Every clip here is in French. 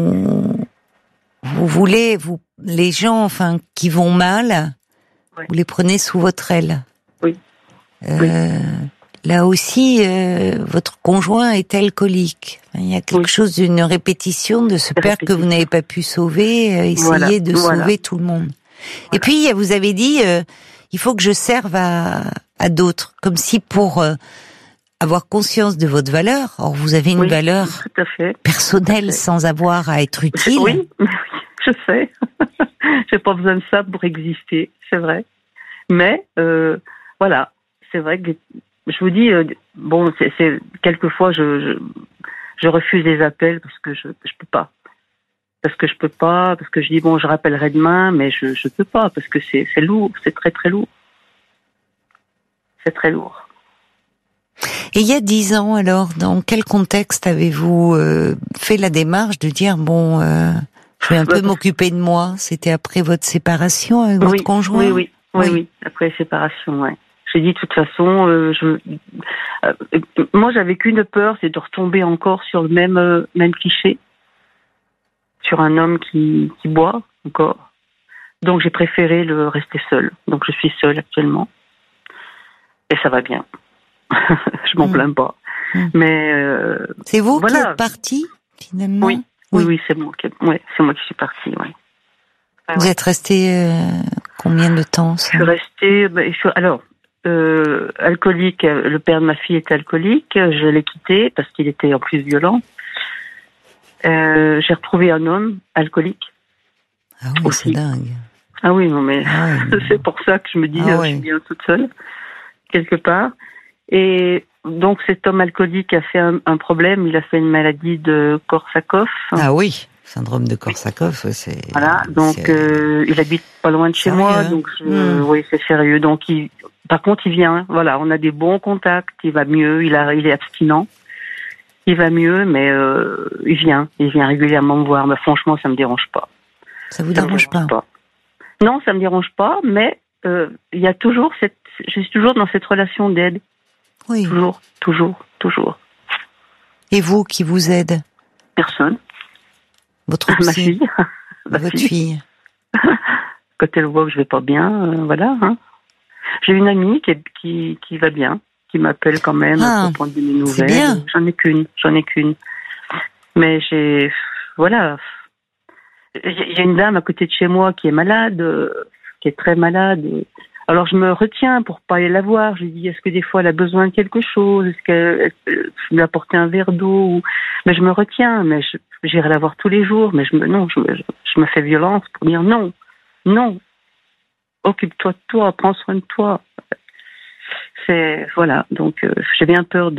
vous voulez, les gens, qui vont mal, oui. Vous les prenez sous votre aile. Oui. Là aussi, votre conjoint est alcoolique. Il y a quelque chose d'une répétition de ce père que vous n'avez pas pu sauver, essayer de sauver tout le monde. Voilà. Et puis, vous avez dit, il faut que je serve à d'autres, comme si pour avoir conscience de votre valeur, or vous avez une valeur personnelle sans avoir à être utile. Oui, je sais. J'ai pas besoin de ça pour exister, c'est vrai. Mais voilà, c'est vrai que je vous dis, c'est quelquefois je refuse les appels parce que je peux pas. Parce que je peux pas, parce que je dis je rappellerai demain, mais je peux pas parce que c'est lourd, c'est très très lourd. C'est très lourd. Et il y a 10 ans, alors, dans quel contexte avez-vous fait la démarche de dire je vais un peu m'occuper de moi? C'était après votre séparation avec votre conjoint? Oui, après séparation, ouais. J'ai dit de toute façon, moi j'avais qu'une peur, c'est de retomber encore sur le même cliché, sur un homme qui boit encore. Donc j'ai préféré rester seule. Donc je suis seule actuellement et ça va bien. Je m'en plains pas. Mais c'est vous qui êtes partie finalement? Oui, c'est moi qui suis partie. Ouais. Vous êtes restée combien de temps? Je suis restée. Alcoolique. Le père de ma fille était alcoolique. Je l'ai quitté parce qu'il était en plus violent. J'ai retrouvé un homme alcoolique. Ah oui, aussi. C'est dingue. Ah oui, non mais c'est pour ça que je me dis je suis bien toute seule quelque part. Et donc cet homme alcoolique a fait un problème. Il a fait une maladie de Korsakoff. Ah oui, syndrome de Korsakoff, c'est. Voilà, donc il habite pas loin de chez moi, donc oui, c'est sérieux. Donc par contre, il vient. Voilà, on a des bons contacts. Il va mieux. Il est abstinent. Il va mieux, mais il vient régulièrement me voir. Mais franchement, ça me dérange pas. Ça vous dérange pas? Non, ça me dérange pas, mais il y a toujours je suis toujours dans cette relation d'aide. Oui. Toujours. Et vous, qui vous aide? Personne. Votre ma fille. Votre fille. Quand elle voit que je vais pas bien, voilà. Hein. J'ai une amie qui va bien, qui m'appelle quand même pour prendre de mes nouvelles. C'est bien. J'en ai qu'une. Mais voilà. Il y a une dame à côté de chez moi qui est malade, qui est très malade. Alors je me retiens pour pas aller la voir. Je lui dis, est-ce que des fois elle a besoin de quelque chose? Est-ce qu'elle lui apporter un verre d'eau? Mais je me retiens. Mais j'irai la voir tous les jours. Mais je me fais violence pour dire non. Occupe-toi de toi, prends soin de toi. Voilà. Donc j'ai bien peur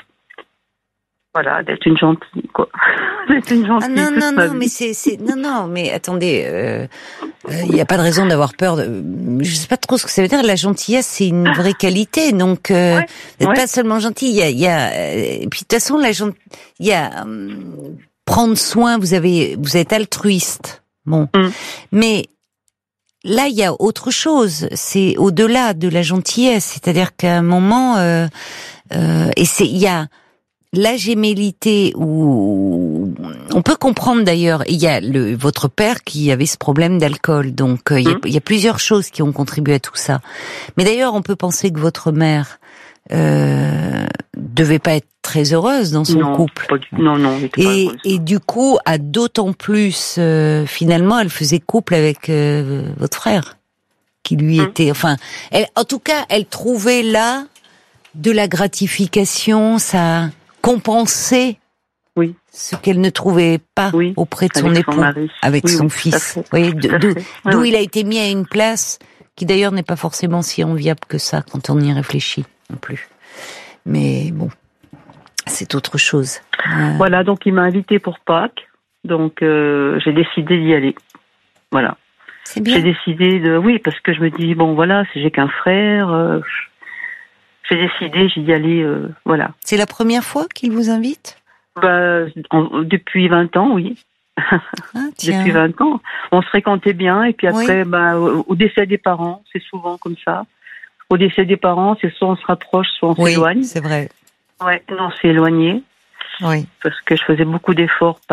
d'être une gentille, quoi. D'être une gentille. Non, mais attendez, il n'y a pas de raison d'avoir peur. Je sais pas trop ce que ça veut dire. La gentillesse, c'est une vraie qualité. Donc, pas seulement gentil. Et puis de toute façon, il y a prendre soin. Vous êtes altruiste. Bon, mais là, il y a autre chose. C'est au-delà de la gentillesse. C'est-à-dire qu'à un moment, il y a la gémellité où on peut comprendre d'ailleurs, il y a votre père qui avait ce problème d'alcool, donc il y a plusieurs choses qui ont contribué à tout ça. Mais d'ailleurs, on peut penser que votre mère devait pas être très heureuse dans son couple. Non, elle était pas heureuse. Et du coup, a d'autant plus finalement, elle faisait couple avec votre frère, qui lui était, en tout cas, elle trouvait là de la gratification, ça compenser ce qu'elle ne trouvait pas auprès de son époux, avec son fils. D'où il a été mis à une place qui d'ailleurs n'est pas forcément si enviable que ça quand on y réfléchit non plus. Mais bon, c'est autre chose. Voilà, donc il m'a invité pour Pâques, donc j'ai décidé d'y aller. Voilà. C'est bien. J'ai décidé parce que je me dis si j'ai qu'un frère. J'ai décidé d'y aller, voilà. C'est la première fois qu'il vous invite? Depuis 20 ans, oui. Depuis 20 ans. On se fréquentait bien, et puis après, au décès des parents, c'est souvent comme ça. Au décès des parents, c'est soit on se rapproche, soit on s'éloigne. Oui, c'est vrai. Ouais, non, on s'est éloigné. Oui. Parce que je faisais beaucoup d'efforts